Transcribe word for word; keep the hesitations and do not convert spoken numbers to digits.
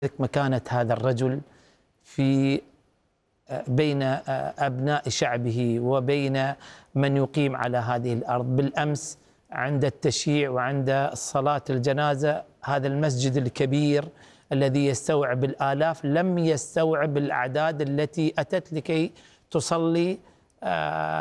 مكانة هذا الرجل في بين أبناء شعبه وبين من يقيم على هذه الأرض. بالأمس عند التشييع وعند صلاة الجنازة هذا المسجد الكبير الذي يستوعب الآلاف لم يستوعب الأعداد التي أتت لكي تصلي